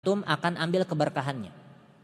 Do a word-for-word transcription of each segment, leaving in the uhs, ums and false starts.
antum akan ambil keberkahannya.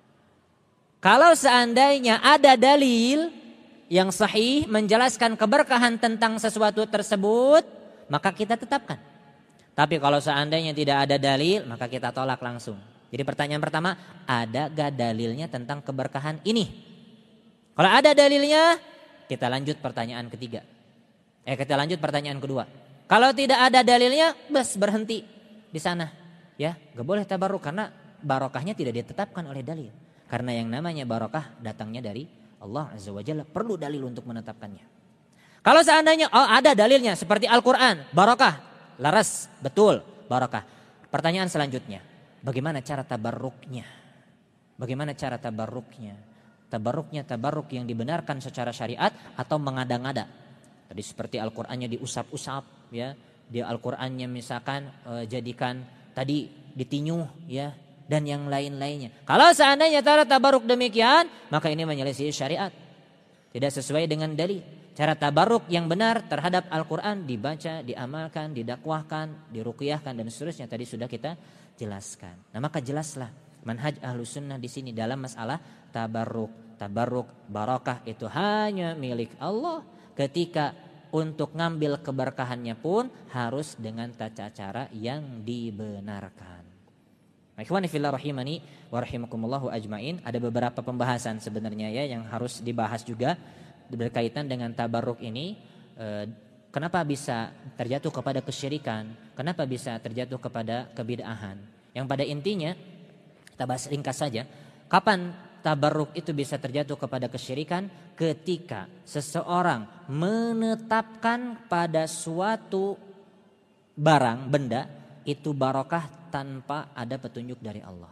Kalau seandainya ada dalil yang sahih menjelaskan keberkahan tentang sesuatu tersebut, maka kita tetapkan. Tapi kalau seandainya tidak ada dalil, maka kita tolak langsung. Jadi pertanyaan pertama, ada gak dalilnya tentang keberkahan ini? Kalau ada dalilnya, kita lanjut pertanyaan ketiga. Eh, kita lanjut pertanyaan kedua. Kalau tidak ada dalilnya, bas berhenti di sana. Ya, gak boleh tabarruk karena barokahnya tidak ditetapkan oleh dalil. Karena yang namanya barokah datangnya dari Allah Azza wa Jalla, perlu dalil untuk menetapkannya. Kalau seandainya oh ada dalilnya seperti Al-Quran, barokah, laras, betul, barokah. Pertanyaan selanjutnya, bagaimana cara tabarruknya? Bagaimana cara tabarruknya? Tabarruknya tabarruk yang dibenarkan secara syariat atau mengada-ngada. Tadi seperti Al-Qurannya diusap-usap, ya, di Al-Qurannya misalkan e, jadikan tadi ditinyuh, ya, dan yang lain-lainnya. Kalau seandainya cara tabarruk demikian, maka ini menyelisih syariat. Tidak sesuai dengan dalil. Cara tabarruk yang benar terhadap Al-Quran dibaca, diamalkan, didakwahkan, diruqyahkan dan seterusnya. Tadi sudah kita jelaskan. Nah, maka jelaslah manhaj Ahlus Sunnah di sini dalam masalah tabarruk. Tabarruk, barakah itu hanya milik Allah. Ketika untuk ngambil keberkahannya pun harus dengan tata cara yang dibenarkan. Ikhwani fillah rahimani wa rahimakumullahu ajmain. Ada beberapa pembahasan sebenarnya ya yang harus dibahas juga berkaitan dengan tabarruk ini. E, kenapa bisa terjatuh kepada kesyirikan? Kenapa bisa terjatuh kepada kebid'ahan? Yang pada intinya kita bahas ringkas saja. Kapan tabarruk itu bisa terjatuh kepada kesyirikan? Ketika seseorang menetapkan pada suatu barang, benda itu barokah tanpa ada petunjuk dari Allah.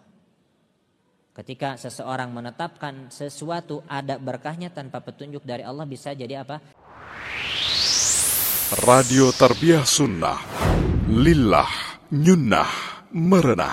Ketika seseorang menetapkan sesuatu ada berkahnya tanpa petunjuk dari Allah, bisa jadi apa? Radio Tarbiyah Sunnah Lillah Nyunnah Merenah.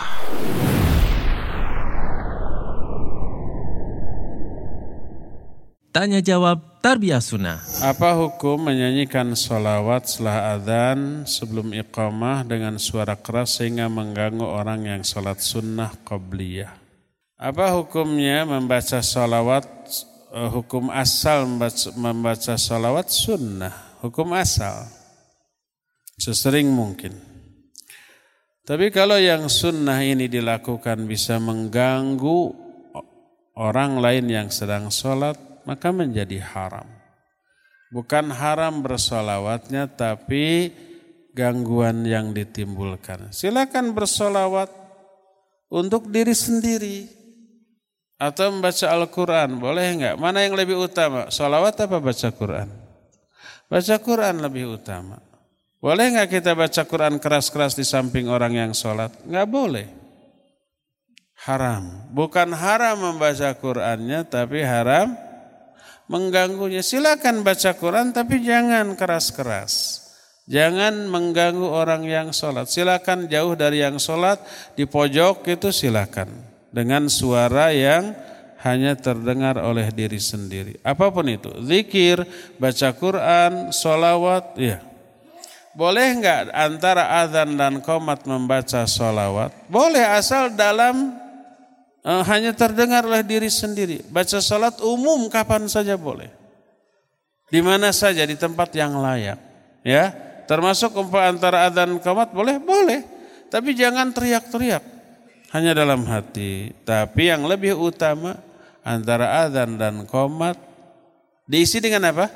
Tanya jawab Tarbiyah Sunnah. Apa hukum menyanyikan sholawat setelah adzan sebelum iqamah dengan suara keras sehingga mengganggu orang yang sholat sunnah qabliyah? Apa hukumnya membaca sholawat, uh, hukum asal membaca, membaca sholawat sunnah, hukum asal sesering mungkin. Tapi kalau yang sunnah ini dilakukan bisa mengganggu orang lain yang sedang sholat, maka menjadi haram. Bukan haram bersolawatnya, tapi gangguan yang ditimbulkan. Silakan bersolawat untuk diri sendiri atau membaca Al-Quran, boleh enggak? Mana yang lebih utama? Solawat apa baca Quran? Baca Quran lebih utama. Boleh enggak kita baca Quran keras-keras di samping orang yang sholat? Enggak boleh. Haram. Bukan haram membaca Qurannya, tapi haram mengganggunya. Silakan baca Quran tapi jangan keras-keras. Jangan mengganggu orang yang sholat. Silakan jauh dari yang sholat, di pojok itu silakan. Dengan suara yang hanya terdengar oleh diri sendiri. Apapun itu. Zikir, baca Quran, sholawat, ya. Boleh enggak antara azan dan qomat membaca sholawat? Boleh, asal dalam Uh, hanya terdengar oleh diri sendiri. Baca salat umum kapan saja boleh. Di mana saja, di tempat yang layak. Ya, termasuk umpama antara adzan qomat boleh, boleh. Tapi jangan teriak-teriak. Hanya dalam hati. Tapi yang lebih utama antara adzan dan qomat diisi dengan apa?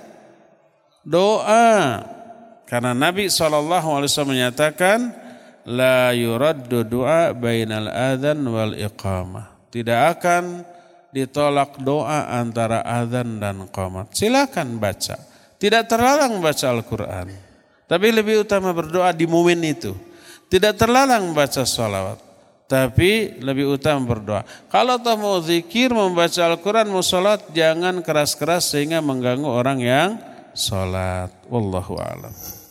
Doa. Karena Nabi shallallahu alaihi wasallam menyatakan la yuraddu du'a bainal adzan wal iqamah. Tidak akan ditolak doa antara azan dan qomat. Silakan baca. Tidak terlarang baca Al-Quran. Tapi lebih utama berdoa di momen itu. Tidak terlarang baca sholawat. Tapi lebih utama berdoa. Kalau toh mau zikir, membaca Al-Quran, mau sholat, jangan keras-keras sehingga mengganggu orang yang sholat. Wallahu a'lam.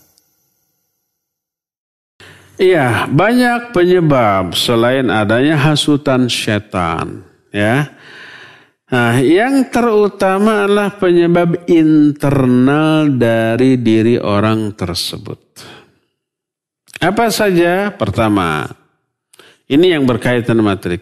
Iya, banyak penyebab selain adanya hasutan setan, ya. Nah, yang terutama adalah penyebab internal dari diri orang tersebut. Apa saja? Pertama, ini yang berkaitan materi.